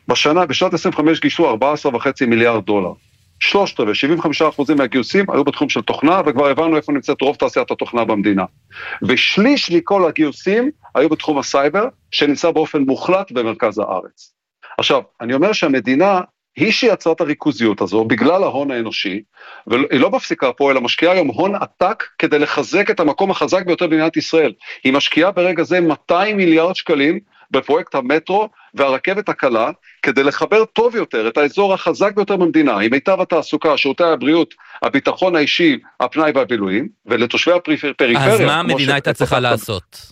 בשנת 25 גייסו $14.5 מיליארד. 75% מהגיוסים היו בתחום של תוכנה, וכבר הבנו איפה נמצאת רוב תעשיית התוכנה במדינה. ושליש מכל הגיוסים היו בתחום הסייבר, שנמצא באופן מוחלט במרכז הארץ. עכשיו, אני אומר שהמדינה היא שיצרה את הריכוזיות הזו, בגלל ההון האנושי, והיא לא מפסיקה פה, אלא משקיעה היום הון עתק, כדי לחזק את המקום החזק ביותר במדינת ישראל. היא משקיעה ברגע זה 200 מיליארד שקלים, בפרויקט המטרו והרכבת הקלה, כדי לחבר טוב יותר את האזור החזק ביותר במדינה, עם מיטב התעסוקה, שירותי הבריאות, הביטחון האישי, הפנאי והבילויים, ולתושבי הפריפריה. אז מה המדינה הייתה צריכה לעשות?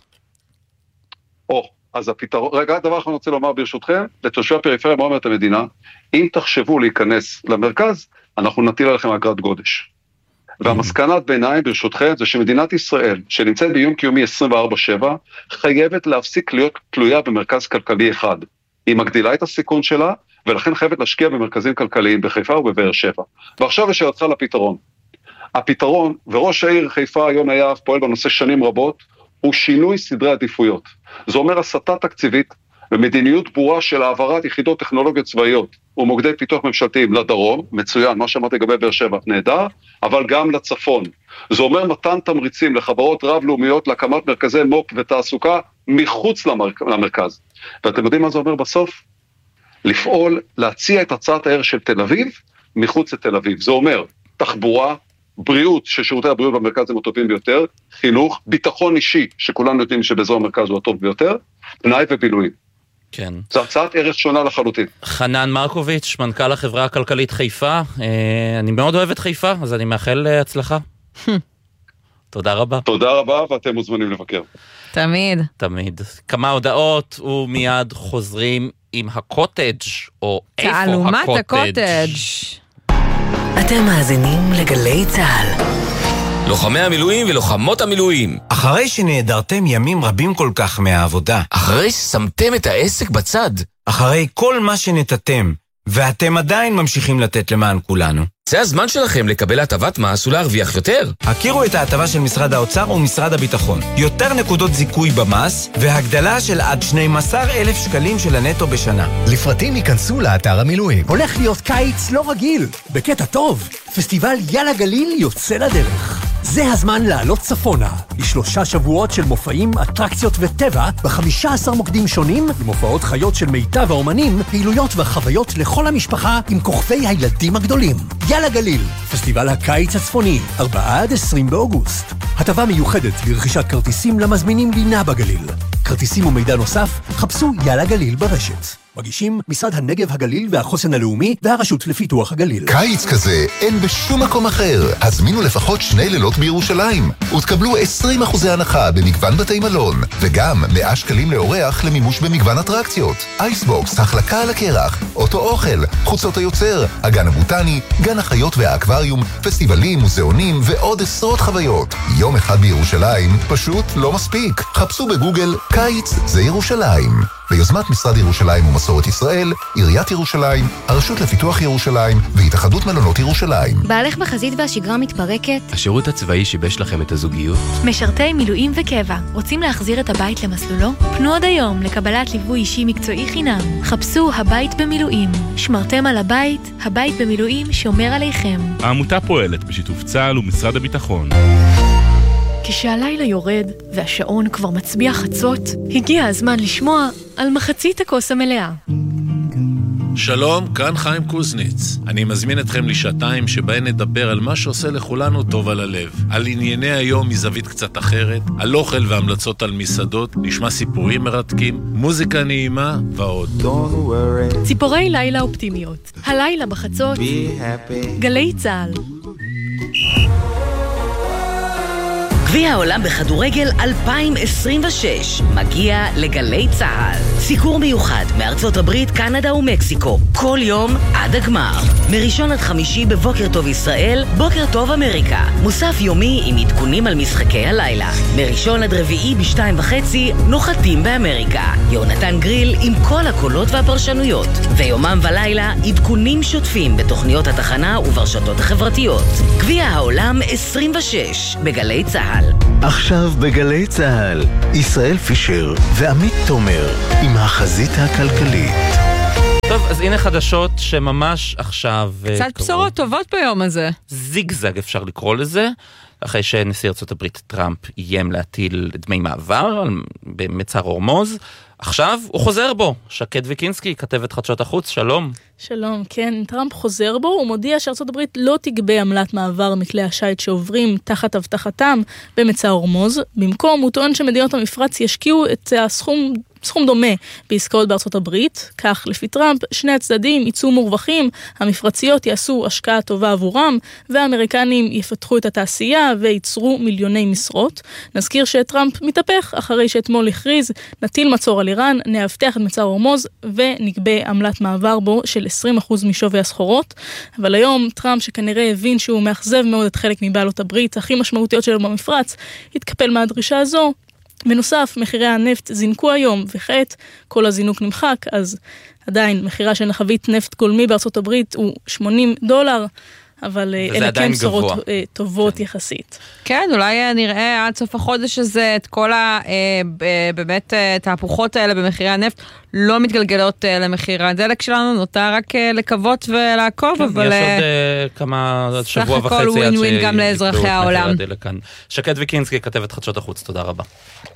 אז הפתרון, רגע, דבר אנחנו רוצה לומר ברשותכם, לתושבי הפריפריה, מה אומרת המדינה? אם תחשבו להיכנס למרכז, אנחנו נטיל עליכם אגרת גודש. והמסקנת ביניים ברשותכם, זה שמדינת ישראל, שנמצאת באיום קיומי 24/7, חייבת להפסיק להיות תלויה במרכז כלכלי אחד. היא מגדילה את הסיכון שלה, ולכן חייבת להשקיע במרכזים כלכליים בחיפה ובבאר שבע. ועכשיו יש שאלתך לפתרון. הפתרון, וראש העיר חיפה יונה יהב פועל בנושא שנים רבות, הוא שינוי סדרי עדיפויות. זה אומר הסטה תקציבית ומדיניות ברורה של העברת יחידות טכנולוגיות צבאיות ומוקדי פיתוח ממשלתיים לדרום, מצוין, מה שאמרתי לגבי באר שבע, נהדר, אבל גם לצפון. זה אומר מתן תמריצים לחברות רב-לאומיות להקמת מרכזי מו"פ ותעסוקה מחוץ למרכז. ואתם יודעים מה זה אומר בסוף? לפעול, להציע את הצעת הערך של תל אביב מחוץ לתל אביב. זה אומר תחבורה, בריאות, ששירותי הבריאות במרכז הם הטובים ביותר, חינוך, ביטחון אישי, שכולנו יודעים שבאזור המרכז הוא הטוב ביותר, פנאי ובילויים. כן. זו הצעת ערך שונה לחלוטין. חנן מרקוביץ', מנכ"ל החברה הכלכלית חיפה. אני מאוד אוהב את חיפה, אז אני מאחל הצלחה. תודה רבה. תודה רבה, ואתם מוזמנים לבקר. תמיד. תמיד. כמה הודעות, ומיד חוזרים עם הקוטג' או איפה הקוטג'. תעלומת הקוטג'. אתם מאזינים לגלי צהל. לוחמי המילואים ולוחמות המילואים. אחרי שנעדרתם ימים רבים כל כך מהעבודה. אחרי ששמתם את העסק בצד. אחרי כל מה שנתתם, ואתם עדיין ממשיכים לתת למען כולנו. זה הזמן שלכם לקבל הטבת מס ולהרוויח יותר. הכירו את ההטבה של משרד האוצר ומשרד הביטחון. יותר נקודות זיכוי במס, והגדלה של עד 12,000 שקלים של הנטו בשנה. לפרטים ייכנסו לאתר המילואים. הולך להיות קיץ לא רגיל. בקטע טוב, פסטיבל יאללה גליל יוצא לדרך. זה הזמן לעלות צפונה, ל3 שבועות של מופעים, אטרקציות וטבע, ב15 מוקדים שונים, עם הופעות חיות של מיטב האומנים, פעילויות וחוויות לכל המשפחה עם כוכבי הילדים הגדולים. יאללה גליל, פסטיבל הקיץ הצפוני, 4-20 באוגוסט. הטבה מיוחדת לרכישת כרטיסים למזמינים לינה בגליל. כרטיסים ומידע נוסף, חפשו יאללה גליל ברשת. מגישים משרד הנגב הגליל והחוסן הלאומי והרשות לפיתוח הגליל. קיץ כזה אין בשום מקום אחר. הזמינו לפחות 2 לילות בירושלים ותקבלו 20% הנחה במגוון בתי מלון, וגם 100 שקלים לאורח למימוש במגוון אטרקציות. אייסבוקס, החלקה על הקרח, אוטו אוכל, חוצות היוצר, הגן הבוטני, גן החיות והאקווריום, פסטיבלים, מוזיאונים ועוד עשרות חוויות. יום אחד בירושלים פשוט לא מספיק. חפשו בגוגל קיץ זה ירושלים. ביוזמת משרד ירושלים ומסורת ישראל, עיריית ירושלים, הרשות לפיתוח ירושלים והתאחדות מלונות ירושלים. בעלך בחזית והשגרה מתפרקת? השירות הצבאי שיבש לכם את הזוגיות? משרתי מילואים וקבע, רוצים להחזיר את הבית למסלולו? פנו עד היום לקבלת ליווי אישי מקצועי חינם. חפשו הבית במילואים. שמרתם על הבית, הבית במילואים שומר עליכם. העמותה פועלת בשיתוף צה"ל ומשרד הביטחון. כשהלילה יורד והשעון כבר מצביע חצות, הגיע הזמן לשמוע על מחצית הכוס המלאה. שלום, כאן חיים קוזניץ. אני מזמין אתכם לשעתיים שבהן נדבר על מה שעושה לכולנו טוב על הלב. על ענייני היום מזווית קצת אחרת, על אוכל והמלצות על מסעדות, נשמע סיפורים מרתקים, מוזיקה נעימה ועוד. ציפורי לילה אופטימיות. הלילה בחצות. גלי צהל. גביע העולם בכדורגל 2026 מגיע לגלי צהל. סיקור מיוחד מארצות הברית, קנדה ומקסיקו. כל יום עד הגמר. מראשון עד חמישי בבוקר טוב ישראל, בוקר טוב אמריקה. מוסף יומי עם עדכונים על משחקי הלילה. מראשון עד רביעי ב2:30 נוחתים באמריקה. יונתן גריל עם כל הקולות והפרשנויות. ויומם ולילה עדכונים שוטפים בתוכניות התחנה וברשתות החברתיות. גביע העולם 26 בגלי צהל. עכשיו בגלי צהל, ישראל פישר ועמית תומר עם החזית הכלכלית. טוב, אז הנה חדשות שממש עכשיו... קצת בשורות טובות ביום הזה. זיגזג אפשר לקרוא לזה, אחרי שנשיא ארצות הברית טראמפ איים להטיל דמי מעבר במצר הורמוז. עכשיו הוא חוזר בו. שקד ויקינסקי, כתבת חדשות החוץ, שלום. שלום, כן, טראמפ חוזר בו, הוא מודיע שארצות הברית לא תגבה עמלת מעבר מכלי השייט שעוברים תחת הבטחתם במצר הורמוז. במקום, הוא טוען שמדינות המפרץ ישקיעו את סכום דומה בעסקאות בארצות הברית, כך לפי טראמפ שני הצדדים יצאו מורווחים, המפרציות יעשו השקעה טובה עבורם, והאמריקנים יפתחו את התעשייה וייצרו מיליוני משרות. נזכיר שטראמפ מתהפך אחרי שאתמול הכריז, נטיל מצור על איראן, נאבטח את מצר הורמוז ונגבה עמלת מעבר בו של 20% משווי הסחורות. אבל היום טראמפ שכנראה הבין שהוא מאכזב מאוד את חלק מבעלות הברית הכי משמעותיות שלו במפרץ, התקפל מהדרישה הזו. בנוסף, מחירי הנפט זינקו היום, וכעת כל הזינוק נמחק, אז עדיין מחירה של חבית נפט גולמי בארצות הברית הוא $80, אבל אלה כן בשורות טובות יחסית. כן, אולי נראה עד סוף החודש הזה את כל באמת תהפוכות האלה במחירי הנפט לא מתגלגלות למחיר הדלק שלנו, נותר רק לקוות ולעקוב, אבל יש עוד כמה שבוע וחצי סך הכל ווין ווין גם לאזרחי העולם. שקד ויקינסקי, כתבת חדשות החוץ, תודה רבה.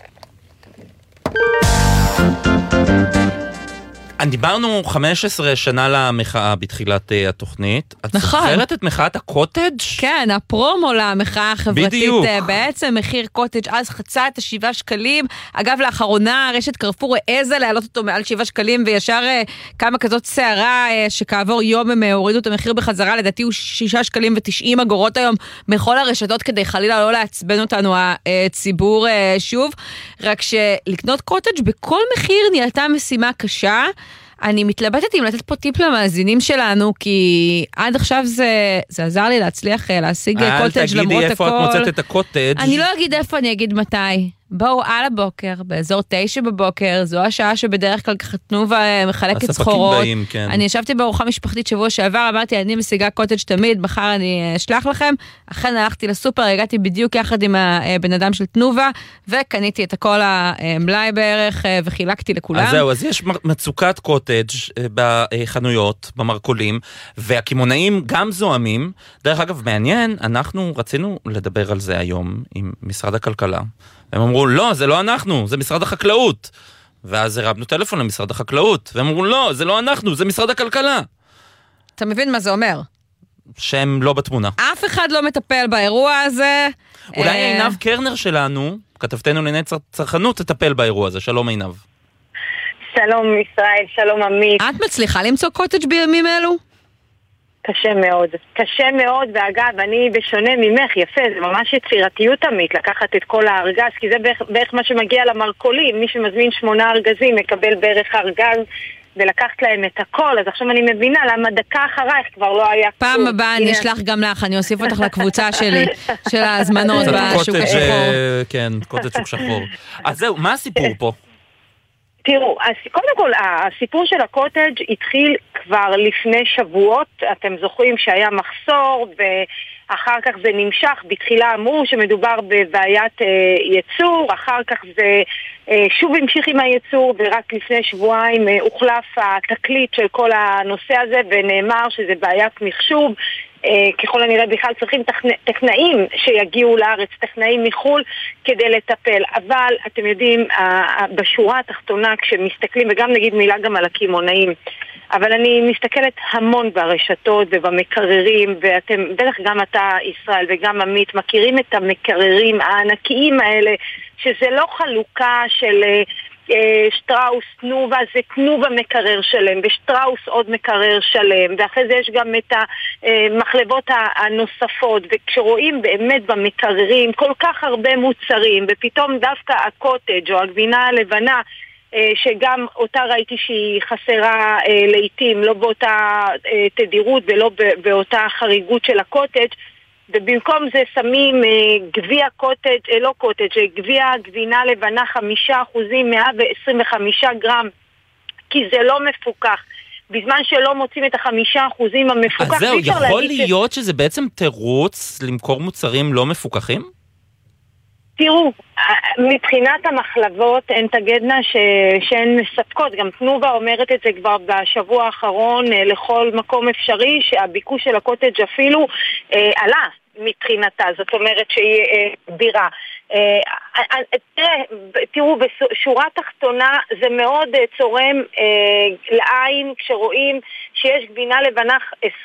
דיברנו 15 שנה למחאה בתחילת התוכנית. את זוכרת את מחאת הקוטג'? כן, הפרומו למחאה החברתית. בעצם מחיר קוטג' אז חצה את ה7 שקלים. אגב, לאחרונה רשת קרפור העזה להעלות אותו מעל 7 שקלים, וישר כמה כזאת שערה שכעבור יום הם הורידו את המחיר בחזרה, לדעתי הוא 6 שקלים ו90 אגורות היום בכל הרשתות, כדי חלילה לא לעצבן אותנו הציבור שוב. רק שלקנות קוטג' בכל מחיר נהייתה משימה קשה. אני מתלבטת אם לתת פה טיפ למאזינים שלנו, כי עד עכשיו זה עזר לי להצליח להשיג קוטג' למרות הכל. אל תגידי איפה את מוצאת את הקוטג'. אני לא אגיד איפה, אני אגיד מתי. בואו על הבוקר, באזור 9 בבוקר, זו השעה שבדרך כלל ככה תנובה מחלקת סחורות. כן. אני ישבתי בארוחה משפחתית שבוע שעבר, אמרתי, אני משיגה קוטג' תמיד, מחר אני אשלח לכם. אכן הלכתי לסופר, הגעתי בדיוק יחד עם הבן אדם של תנובה, וקניתי את הכל המלאי בערך, וחילקתי לכולם. אז זהו, אז יש מצוקת קוטג' בחנויות, במרקולים, והכימונאים גם זוהמים. דרך אגב, מעניין, אנחנו רצינו לדבר על זה היום עם משרד הכלכלה. הם אמרו, לא, זה לא אנחנו, זה משרד החקלאות. ואז הרבנו טלפון למשרד החקלאות, והם אמרו, לא, זה לא אנחנו, זה משרד הכלכלה. אתה מבין מה זה אומר? שהם לא בתמונה. אף אחד לא מטפל באירוע הזה. אולי עינב קרנר שלנו, כתבתנו לענייני צרכנות, תטפל באירוע הזה. שלום עינב. שלום ישראל, שלום עמית. את מצליחה למצוא קוטג' בימים אלו? קשה מאוד, ואגב, אני בשונה ממך, יפה, זה ממש יצירתיות עמית, לקחת את כל הארגז, כי זה בערך מה שמגיע למרקולים, מי שמזמין 8 ארגזים מקבל בערך ארגז, ולקחת להם את הכל, אז עכשיו אני מבינה למה דקה אחרייך כבר לא היה... פעם הבאה אני אשלח גם לך, אני אוסיף אותך לקבוצה שלי, של ההזמנות בשוק השחור. כן, קוטג' שוק שחור. אז זהו, מה הסיפור פה? תראו, קודם כל, הסיפור של הקוטג' התחיל כבר לפני שבועות, אתם זוכרים שהיה מחסור, ואחר כך זה נמשך, בתחילה אמרו שמדובר בבעיית ייצור, אחר כך זה שוב המשיך עם הייצור, ורק לפני שבועיים הוחלף התקליט של כל הנושא הזה, ונאמר שזה בעיית מחשוב, ככל הנראה בכלל צריכים טכנאים שיגיעו לארץ, טכנאים מחול כדי לטפל, אבל אתם יודעים, בשורה התחתונה כשמסתכלים, וגם נגיד מילה גם על הכימונאים, אבל אני מסתכלת המון ברשתות ובמקררים, ואתם, בטח גם אתה ישראל וגם עמית, מכירים את המקררים הענקיים האלה, שזה לא חלוקה של... שטראוס, תנובה, זה תנובה מקרר שלם, ושטראוס עוד מקרר שלם, ואחרי זה יש גם את המחלבות הנוספות, וכשרואים באמת במקררים כל כך הרבה מוצרים, ופתאום דווקא הקוטג' או הגבינה הלבנה, שגם אותה ראיתי שהיא חסרה לעתים, לא באותה תדירות ולא באותה חריגות של הקוטג', ובמקום זה שמים גביע קוטג', לא קוטג', גביע גבינה לבנה 5%, 125 גרם, כי זה לא מפוקח. בזמן שלא מוצאים את 5% המפוקח. אז זהו, יכול להיות שזה בעצם תירוץ למכור מוצרים לא מפוקחים? תראו, מבחינת המחלבות הן תגדנה שהן מספקות, גם תנובה אומרת את זה כבר בשבוע האחרון לכל מקום אפשרי, שהביקוש של הקוטג' אפילו עלה מבחינתה, זאת אומרת שהיא בירה. תראו, בשורה תחתונה זה מאוד צורם לעין כשרואים שיש גבינה לבנה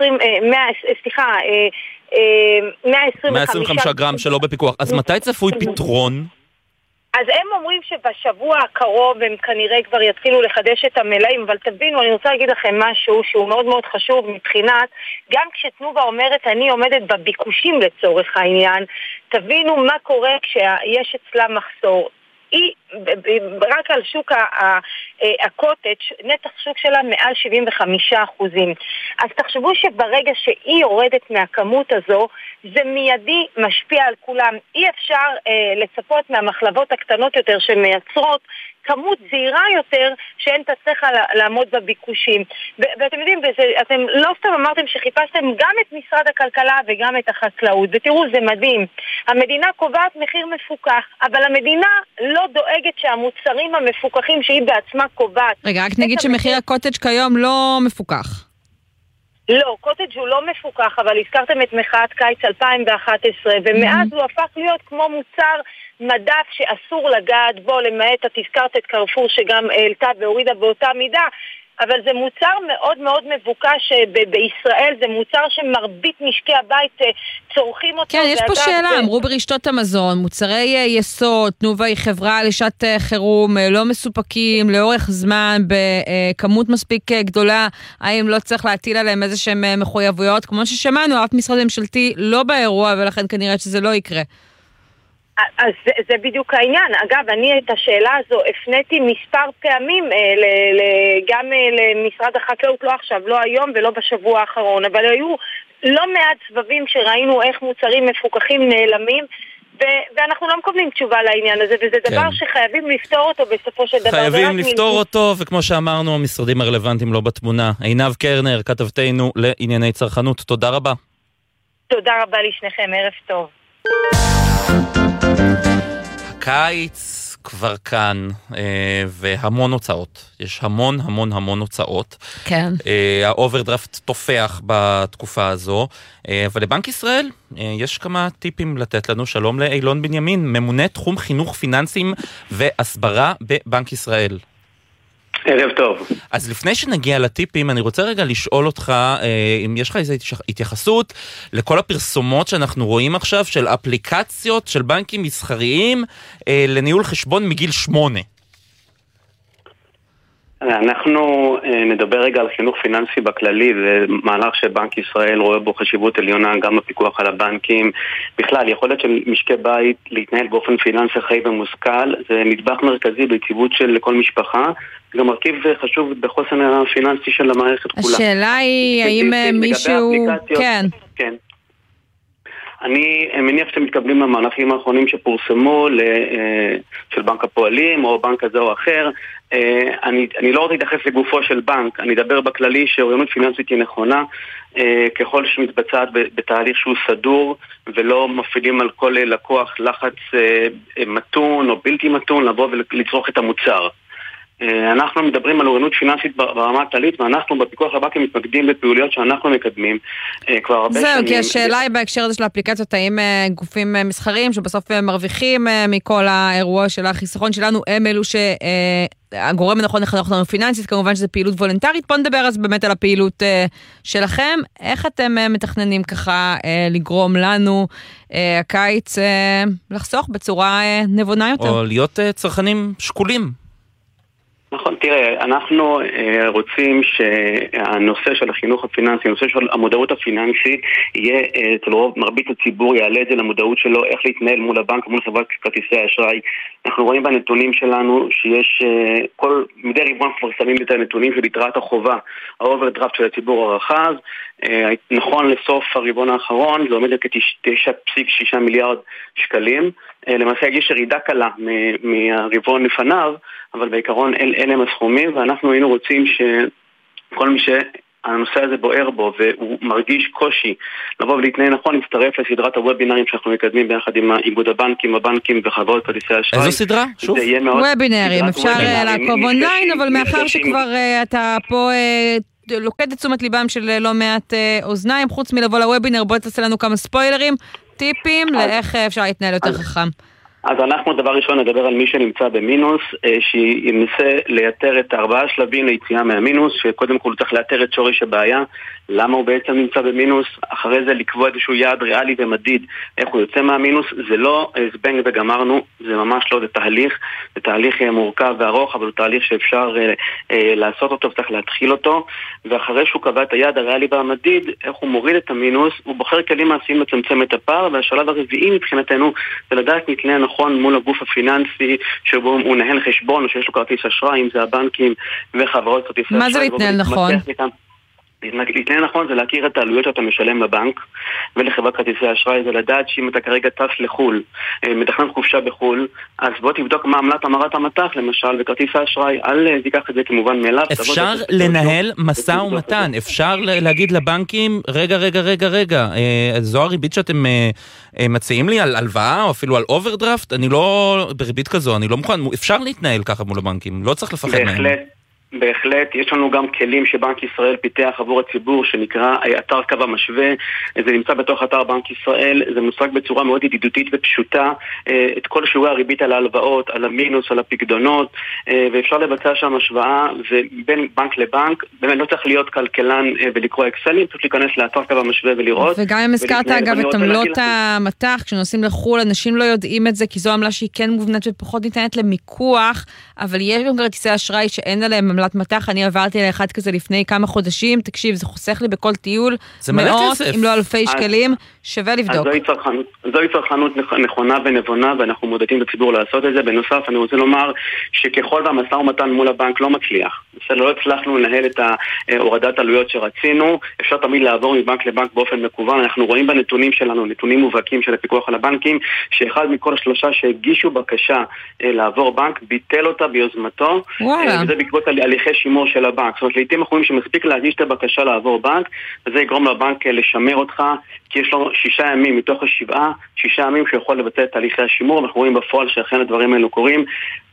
125 גרם שלא בפיקוח. אז מתי צפוי פתרון? אז הם אומרים שבשבוע הקרוב הם כנראה כבר יתחילו לחדש את המלאים, אבל תבינו, אני רוצה להגיד לכם משהו שהוא מאוד מאוד חשוב מבחינת, גם כשתנובה אומרת אני עומדת בביקושים לצורך העניין, תבינו מה קורה כשיש אצלה מחסור. היא, רק על שוק הקוטג', נתח שוק שלה מעל 75%. אז תחשבו שברגע שהיא יורדת מהכמות הזו, זה מיידי משפיע על כולם. אי אפשר לצפות מהמחלבות הקטנות יותר שמייצרות כמות זהירה יותר שהן תצליחה לעמוד בביקושים. ואתם יודעים, אתם לא סתם אמרתם שחיפשתם גם את משרד הכלכלה וגם את החקלאות. ותראו, זה מדהים. המדינה קובעת מחיר מפוקח, אבל המדינה לא דואגת שהמוצרים המפוקחים שהיא בעצמה קובעת. רגע, רק נגיד שמחיר הקוטג' כיום לא מפוקח. לא, קוטג' הוא לא מפוקח, אבל הזכרתם את מחאת קיץ 2011, ומאז הוא הפך להיות כמו מוצר מדף שאסור לגעת בו, למעט את הזכרת את קרפור שגם העלתה והורידה באותה מידה, אבל זה מוצר מאוד מאוד מבוקש בישראל, זה מוצר שמרבית משקי הבית צורכים אותו. כן, יש פה שאלה, אמרו ברשתות המזון, מוצרי יסוד, תנובה היא חברה לשעת חירום, לא מסופקים לאורך זמן, בכמות מספיק גדולה, האם לא צריך להטיל עליהם איזה שהם מחויבויות, כמו ששמענו, אף משרד ממשלתי לא באירוע, ולכן כנראה שזה לא יקרה. אז זה בדיוק העניין. אגב, אני את השאלה הזו הפניתי מספר פעמים גם למשרד החקלאות, לא עכשיו, לא היום ולא בשבוע האחרון, אבל היו לא מעט סבבים שראינו איך מוצרים מפוקחים נעלמים, ואנחנו לא מקבלים תשובה לעניין הזה, וזה דבר שחייבים לפתור אותו בסופו של דבר. חייבים לפתור אותו, וכמו שאמרנו, המשרדים הרלוונטיים לא בתמונה. עינב קרנר, כתבתנו לענייני צרכנות, תודה רבה. תודה רבה לשניכם, ערב טוב. הקיץ כבר כאן, והמון הוצאות. יש המון הוצאות. כן. האוברדרפט תופח בתקופה הזו, אבל לבנק ישראל יש כמה טיפים לתת לנו. שלום לאילון בנימין, ממונה תחום חינוך פיננסים והסברה בבנק ישראל. ערב טוב. אז לפני שנגיע לטיפים, אני רוצה רגע לשאול אותך, אם יש לך איזו התייחסות לכל הפרסומות שאנחנו רואים עכשיו, של אפליקציות של בנקים מסחריים לניהול חשבון מגיל 8. אנחנו נדבר רגע על חינוך פיננסי בכללי, זה מהלך שבנק ישראל רואה בו חשיבות עליונה, גם הפיקוח על הבנקים. בכלל, יכולת של משקי בית להתנהל באופן פיננסי חי ומושכל, זה נדבך מרכזי ביציבות של כל משפחה, גם מרכיב חשוב בחוסן הפיננסי של המערכת כולה. השאלה היא, האם מישהו... כן. כן. אני מניח שאתם מתקבלים למהלכים האחרונים שפורסמו של בנק הפועלים או בנק כזה או אחר. אני לא רוצה להתייחס לגופו של בנק, אני אדבר בכללי שאוריינות פיננסית היא נכונה ככל שמתבצעת בתהליך שהוא סדור ולא מפעילים על כל לקוח לחץ מתון או בלתי מתון לבוא ולצרוך את המוצר. אנחנו מדברים על אוריינות פיננסית ברמה הכללית, ואנחנו בפיקוח הבנקים מתמקדים בפעילויות שאנחנו מקדמים כבר הרבה שנים. זהו, כי השאלה היא בהקשר הזה של האפליקציות, האם גופים מסחריים שבסוף מרוויחים מכל האירוע של החיסכון שלנו, הם אלו שהגורם הנכון לחנוך לנו פיננסית, כמובן שזה פעילות וולונטרית. בוא נדבר אז באמת על הפעילות שלכם. איך אתם מתכננים ככה לגרום לנו הקיץ לחסוך בצורה נבונה יותר? או להיות צרכנים שקולים. נכון, תראה, אנחנו רוצים שהנושא של החינוך הפיננסי, הנושא של המודעות הפיננסית, יהיה אצל רוב מרבית הציבור, יעלה את זה למודעות שלו, איך להתנהל מול הבנק, מול חברת כרטיסי האשראי. אנחנו רואים בנתונים שלנו שיש מדי רבעון מפרסמים את הנתונים של יתרת החובה, האוברדרפט של הציבור הרחב. נכון לסוף הרבעון האחרון, זה עומד כ-9.6 מיליארד שקלים. למעשה יש ירידה קלה מהרבעון לפניו, אבל בעיקרון אלה הם הסכומים, ואנחנו היינו רוצים שכל מי הנושא הזה בוער בו והוא מרגיש קושי לבוא ולהתנהל נכון, להצטרף לסדרת הוובינרים שאנחנו מקדמים ביחד עם איגוד הבנקים, הבנקים וחברות כרטיסי האשראי. איזו סדרה? שוב? וובינרים, אפשר לעקוב אונליין, אבל מאחר שכבר אתה פה לוקד את תשומת ליבם של לא מעט אוזניים, חוץ מלבוא לוובינר, בוא תעשה לנו כמה ספוילרים, טיפים לאיך אפשר להתנהל יותר חכם. אז אנחנו דבר ראשון נדבר על מי שנמצא במינוס, שינסה לייתר את 4 שלבים ליציאה מהמינוס, שקודם כל צריך לייתר את שורש הבעיה, למה הוא בעצם נמצא במינוס, אחרי זה לקבוע איזשהו יעד ריאלי ומדיד, איך הוא יוצא מהמינוס, זה לא זבנג וגמרנו, זה ממש לא, זה תהליך מורכב וארוך, אבל הוא תהליך שאפשר לעשות אותו וצריך להתחיל אותו, ואחרי שהוא קבע את היעד הריאלי והמדיד, איך הוא מוריד את המינוס, הוא בוחר כלים מעשיים לצמצם את הפער, והשלב הרביעי מבחינתנו זה לדעת מתנהל נכון מול הגוף הפיננסי שבו הוא נהל חשבון או שיש לו כרטיס אשראי, אם זה הבנקים וחברות כרטיסי אשראי. מה זה להתנהל נכון? להתנהל נכון זה להכיר את העלויות שאתה משלם לבנק ולחברת כרטיסי האשראי, זה לדעת שאם אתה כרגע טס לחול, מתכנן חופשה בחול, אז בוא תבדוק מה עמלת המרת המטח למשל בכרטיס האשראי, אל תיקח את זה כמובן מאליו. אפשר לנהל משא ומתן, אפשר להגיד לבנקים, רגע, זו הריבית שאתם מציעים לי על הלוואה או אפילו על אוברדרפט, אני לא בריבית כזו, אני לא מוכן, אפשר להתנהל ככה מול הבנקים, לא צריך לפחד מהם. בהחלט, יש לנו גם כלים שבנק ישראל פיתח עבור הציבור שנקרא אתר קו המשווה, זה נמצא בתוך אתר בנק ישראל, זה מושג בצורה מאוד ידידותית ופשוטה, את כל שיעורי הריבית על ההלוואות, על המינוס, על הפקדונות, ואפשר לבצע שם השוואה, ובין בנק לבנק, באמת לא צריך להיות כלכלן ולקרוא אקסלים, פשוט להיכנס לאתר קו המשווה ולראות. וגם אם הזכרת אגב את עמלות המטח, כשנוסעים לחול, אנשים לא יודעים את זה, כי זו עמלה שהיא כן מובנית ופחות ניתנת למיקוח, אבל יש גם כרטיסי אשראי שאין עליהם עמלת מטח, אני עברתי לאחד כזה לפני כמה חודשים, תקשיב, זה חוסך לי בכל טיול מאות, אם לא אלפי שקלים, שווה לבדוק. זוהי צרכנות נכונה ונבונה, ואנחנו מודדים לציבור לעשות את זה. בנוסף, אני רוצה לומר שככל והמשא ומתן מול הבנק לא מצליח, לא הצלחנו לנהל את הורדת עלויות שרצינו, אפשר תמיד לעבור מבנק לבנק באופן מקוון, אנחנו רואים בנתונים שלנו, נתונים מובהקים של הפיקוח על הבנקים, שאחד מכל 3 שהגישו בקשה לעבור בנק, ביטל אותה ביוזמתו, וזה בעקבות הליכי שימור של הבנק. זאת אומרת, לעתים אנחנו רואים שמספיק להגיש את הבקשה לעבור בנק, וזה יגרום לבנק לשמר אותך, כי יש לו 6 ימים מתוך 7, 6 ימים שיכול לבצע את תהליכי השימור, ואנחנו רואים בפועל שאכן הדברים האלו קורים.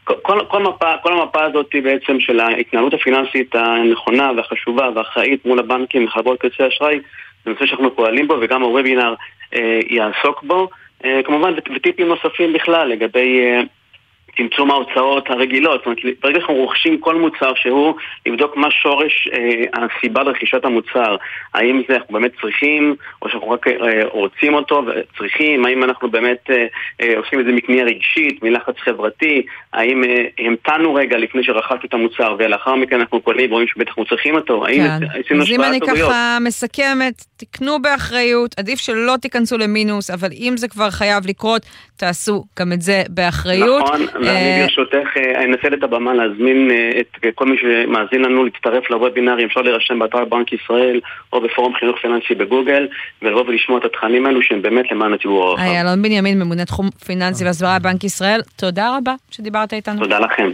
כל המפה הזאת בעצם של ההתנהלות הפיננסית הנכונה והחשובה והאחראית מול הבנקים וחברות כרטיסי אשראי, זה נושא שאנחנו פועלים בו, וגם הוובינר יעסוק בו. כמובן, וטיפים נוספים בכלל לגבי צמצום ההוצאות הרגילות. זאת אומרת, ברגע שאנחנו רוכשים כל מוצר שהוא, לבדוק מה שורש הסיבה לרכישת המוצר. האם זה אנחנו באמת צריכים, או שאנחנו רק רוצים אותו וצריכים, האם אנחנו באמת עושים את זה מקנייה רגשית, מלחץ חברתי, האם המתנו רגע לפני שרכשנו את המוצר, ולאחר מכן אנחנו קונים ורואים שבטח אנחנו צריכים אותו. אז אם אני ככה מסכמת, תקנו באחריות, עדיף שלא תיכנסו למינוס, אבל אם זה כבר חייב לקרות, תעשו גם את זה באחריות. נכון, ואני ברשותך אנסה את הבמה להזמין את כל מי שמאזין לנו להצטרף לוובינרים, אפשר להירשם באתר בנק ישראל או בפורום חינוך פיננסי בגוגל, ולבוא ולשמוע את התכנים האלו שהם באמת למען הציבור הרחב. אלון בנימין, ממונה תחום פיננסי והסברה בבנק ישראל, תודה רבה שדיברת איתנו. תודה לכם.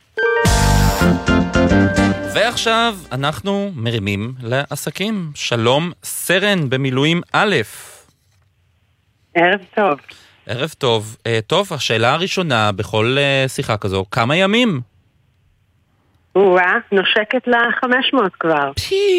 ועכשיו אנחנו מרימים לעסקים. שלום סרן במילואים א'. ערב טוב. ערב טוב. טוב, השאלה הראשונה בכל שיחה כזו, כמה ימים? נושקת ל-500 כבר.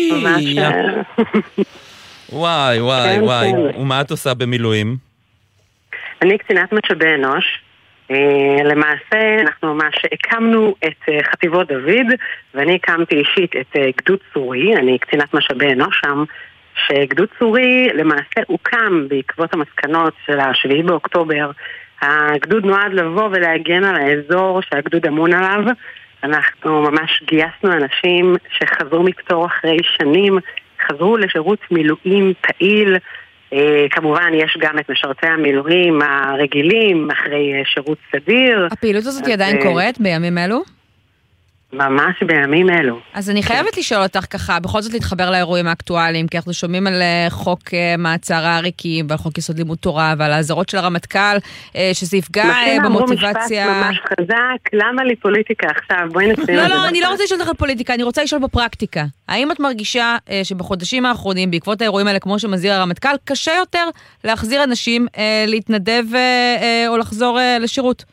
וואי. ומה את עושה במילואים? אני קצינת משאבי אנוש. למעשה אנחנו ממש הקמנו את חטיבות דוד, ואני הקמתי אישית את גדוד צורי, אני קצינת משאבי אנוש שם, שגדוד צורי למעשה הוקם בעקבות המסקנות של 7 באוקטובר. הגדוד נועד לבוא ולהגן על האזור שהגדוד אמון עליו. אנחנו ממש גייסנו אנשים שחזרו מפטור אחרי שנים, חזרו לשירות מילואים פעיל. כמובן יש גם את משרתי המילואים הרגילים אחרי שירות סדיר. הפעילות הזאת עדיין קורית בימים אלו? ממש בימים אלו. אז אני חייבת לשאול אותך ככה, בכל זאת להתחבר לאירועים האקטואליים, כי אנחנו שומעים על חוק מעצר העריקים, ועל חוק יסוד לימוד תורה, ועל האזהרות של הרמטכ"ל, שזה יפגע במוטיבציה. אמרו משפט ממש חזק, למה לי פוליטיקה עכשיו? בואי נשים את זה. לא, אני לא רוצה לשאול אותך על פוליטיקה, אני רוצה לשאול בפרקטיקה. האם את מרגישה שבחודשים האחרונים, בעקבות האירועים האלה, כמו שמזהיר הרמטכ"ל, קשה יותר להחזיר אנשים להתנדב או לחזור לשירות?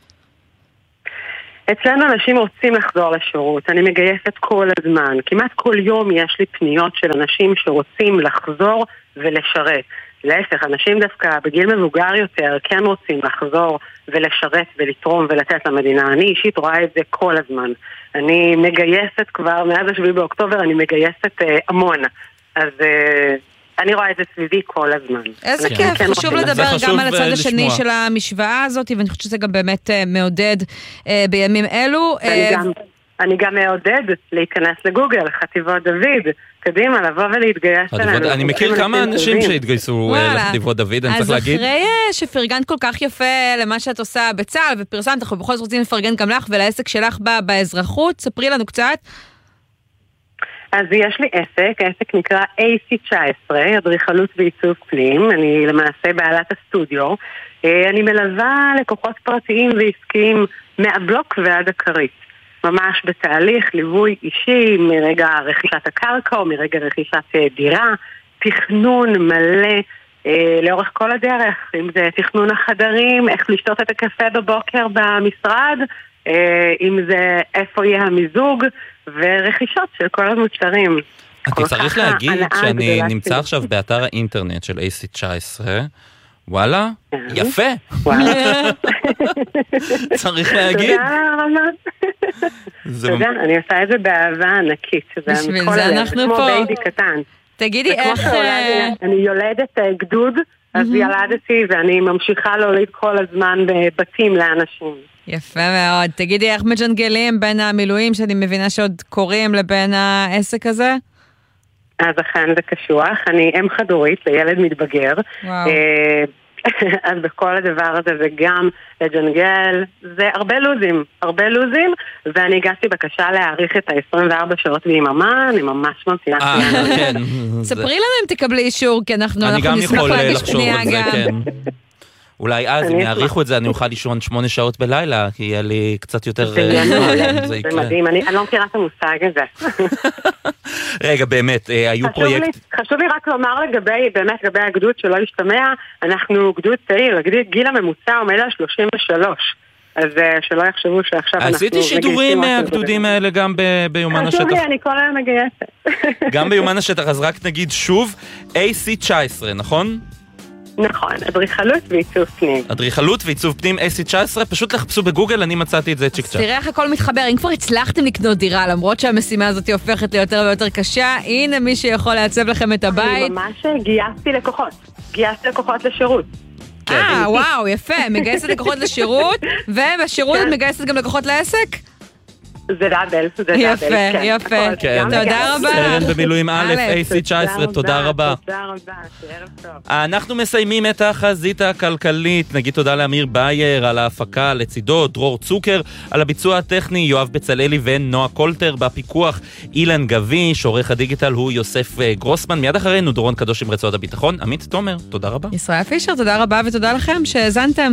אצלנו אנשים רוצים לחזור לשירות, אני מגייסת כל הזמן, כמעט כל יום יש לי פניות של אנשים שרוצים לחזור ולשרת. להפך, אנשים דווקא בגיל מבוגר יותר כן רוצים לחזור ולשרת ולתרום ולתת למדינה. אני אישית רואה את זה כל הזמן. אני מגייסת כבר, מאז 7 באוקטובר אני מגייסת המון. אז אני רואה את זה סביבי כל הזמן. איזה כיף, חשוב לדבר גם על הצד השני של המשוואה הזאת, ואני חושבת שזה גם באמת מעודד בימים אלו. אני גם מעודד להיכנס לגוגל, חטיבות דוד, קדימה, לבוא ולהתגייס אלינו. אני מכיר כמה אנשים שהתגייסו לחטיבות דוד, אני צריך להגיד. אז אחרי שפרגנת כל כך יפה למה שאת עושה בצה"ל, ופרסמת, אנחנו בכל זאת רוצים לפרגן גם לך ולעסק שלך באזרחות, ספרי לנו קצת. אז יש לי עסק, העסק נקרא AC19, אדריכלות ועיצוב פנים, אני למעשה בעלת הסטודיו, אני מלווה לקוחות פרטיים ועסקיים מהבלוק ועד הכרית, ממש בתהליך ליווי אישי מרגע רכישת הקרקע או מרגע רכישת דירה, תכנון מלא לאורך כל הדרך, אם זה תכנון החדרים, איך לשתות את הקפה בבוקר במשרד, אם זה איפה יהיה המיזוג, ורכישות של כל המוצרים. אני צריך להגיד שאני נמצא עכשיו באתר האינטרנט של AC19, וואלה, יפה. צריך להגיד. תודה, אני עושה את זה באהבה ענקית. בשביל זה אנחנו פה. כמו בייבי קטן. תגידי איך... אני יולדת גדוד, אז ילדתי ואני ממשיכה להוליד כל הזמן בבתים לאנשים. יפה מאוד. תגידי, איך מג'נגלים בין המילואים שאני מבינה שעוד קוראים לבין העסק הזה? אז אכן זה קשוח. אני אם חד-הורית לילד מתבגר. אז בכל הדבר הזה וגם לג'נגל, זה הרבה לוזים, ואני הגעתי בקשה להאריך את ה-24 שעות ביממה, אני ממש ממתינה. כן. ספרי לנו אם תקבלי אישור, כי אנחנו נשמח להגיש פנייה גם. אולי אז, אם יעריכו את זה, אני אוכל לישון 8 שעות בלילה, כי יהיה לי קצת יותר... זה מדהים, אני לא מכירה את המושג הזה. רגע, באמת, היו פרויקט... חשוב לי רק לומר באמת לגבי הגדוד שלא ישתמע, אנחנו גדוד צעיר, גיל הממוצע עומד על 33. אז שלא יחשבו שעכשיו אנחנו... עשיתי שידורים מהגדודים האלה גם ביומן השטח. חשוב לי, אני כל היום מגייסת. גם ביומן השטח, אז רק נגיד שוב, AC19, נכון? נכון, אדריכלות ועיצוב פנים. אדריכלות ועיצוב פנים AC19, פשוט לחפשו בגוגל, אני מצאתי את זה צ'יק צ'ק. תראה איך הכל מתחבר, אם כבר הצלחתם לקנות דירה, למרות שהמשימה הזאת הופכת ליותר ויותר קשה, הנה מי שיכול לעצב לכם את הבית. אני ממש גייסתי לקוחות לשירות. וואו, יפה, מגייסת לקוחות לשירות, ובשירות את מגייסת גם לקוחות לעסק? זה דאבל, יפה. תודה רבה. סרן במילואים א', AC19, תודה רבה. תודה רבה, שערב טוב. אנחנו מסיימים את החזית הכלכלית. נגיד תודה לאמיר בייר על ההפקה, לצידו דרור צוקר, על הביצוע הטכני יואב בצללי ונועה קולטר, בפיקוח אילן גביש, עורך הדיגיטל הוא יוסף גרוסמן. מיד אחרינו דורון קדוש עם רצועת הביטחון. עמית תומר, תודה רבה. ישראל פישר, תודה רבה ותודה לכם שהאזנתם.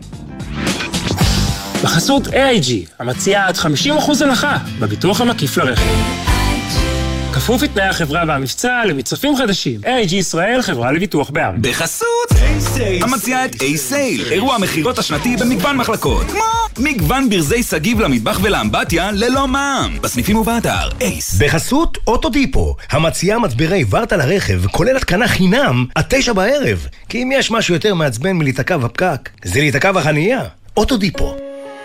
בחסות AIG, המציעה עד 50% הנחה בביטוח המקיף לרכב. כפוף לתנאי החברה והמבצע למצרפים חדשים. AIG ישראל, חברה לביטוח בע"מ. בחסות המציעה את A-Sale, אירוע המחירות השנתי במגוון מחלקות, כמו מגוון ברזי סגיב למטבח ולאמבטיה ללא מע"מ, בסניפים ובאתר אייס. בחסות אוטודיפו, המציעה מצברי ורטה לרכב, כולל התקנה חינם עד 9 בערב. כי אם יש משהו יותר מעצבן מלהיתקע בפקק, זה להיתקע בחנייה. אוטודיפו.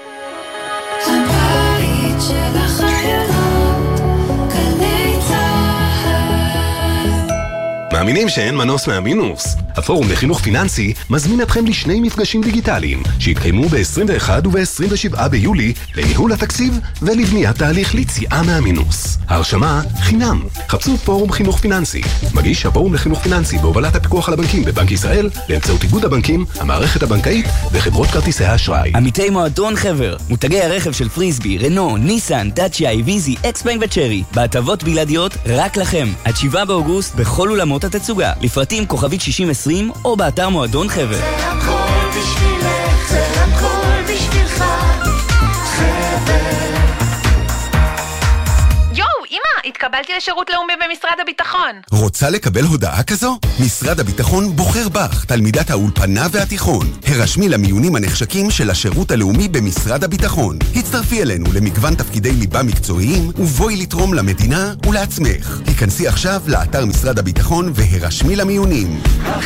הבית של החיילות, גלי צהל. מאמינים שאין מנוס מהמינוס. הפורום לחינוך פיננסי מזמין אתכם לשני מפגשים דיגיטליים שהתקיימו ב-21 וב-27 ביולי לניהול התקציב ולבניית תהליך ליציאה מהמינוס. ההרשמה חינם. חפשו פורום חינוך פיננסי. מגיש הפורום לחינוך פיננסי בהובלת הפיקוח על הבנקים בבנק ישראל באמצעות איגוד הבנקים, המערכת הבנקאית וחברות כרטיסי האשראי. עמיתי מועדון חבר, מותגי הרכב של פריסבי, רנו, ניסן, דאצ'יה, איביזי, אקספנג וצ'רי, בהטבות בלעדיות רק לכם. עד 7 באוגוסט בכל אולמות התצוגה. לפרטים כוכבית 6020 או באתר מועדון חבר. זה הכל בשבילך, זה הכל בשבילך, חבר. התקבלתי לשירות לאומי במשרד הביטחון. רוצה לקבל הודעה כזו? משרד הביטחון בוחר בך, תלמידת האולפנה והתיכון. הרשמי למיונים הנחשקים של השירות הלאומי במשרד הביטחון. הצטרפי אלינו למגוון תפקידי ליבה מקצועיים, ובואי לתרום למדינה ולעצמך. היכנסי עכשיו לאתר משרד הביטחון והרשמי למיונים.